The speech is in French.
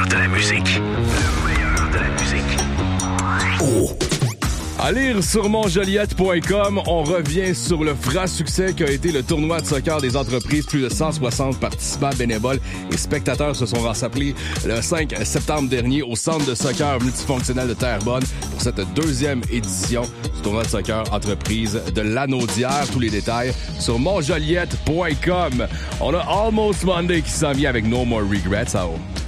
de la musique. Le meilleur de la musique. Oh! À lire sur monjoliette.com, on revient sur le franc succès qu'a été le tournoi de soccer des entreprises. Plus de 160 participants bénévoles et spectateurs se sont rassemblés le 5 septembre dernier au centre de soccer multifonctionnel de Terrebonne pour cette deuxième édition du tournoi de soccer entreprise de l'Anaudière. Tous les détails sur monjoliette.com. On a Almost Monday qui s'en vient avec No More Regrets.